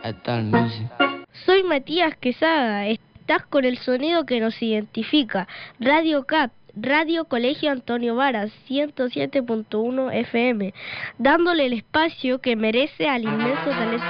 Metal Music. Soy Matías Quesada, estás con el sonido que nos identifica. Radio CAP, Radio Colegio Antonio Varas, 107.1 FM, dándole el espacio que merece al inmenso talento